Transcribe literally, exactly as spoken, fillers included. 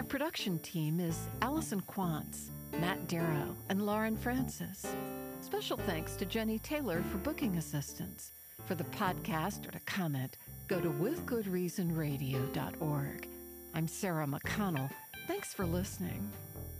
production team is Allison Quantz, Matt Darrow, and Lauren Francis. Special thanks to Jenny Taylor for booking assistance. For the podcast or to comment, go to with good reason radio dot org. I'm Sarah McConnell. Thanks for listening.